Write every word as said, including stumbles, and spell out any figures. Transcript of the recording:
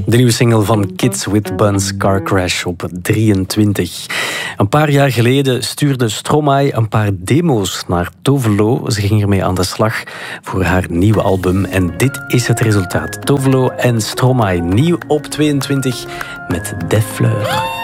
De nieuwe single van Kids with Buns, Car Crash, op drieëntwintig. Een paar jaar geleden stuurde Stromae een paar demo's naar Tovelo. Ze ging ermee aan de slag voor haar nieuwe album. En dit is het resultaat. Tovelo en Stromae, nieuw op tweeëntwintig met Des Fleurs.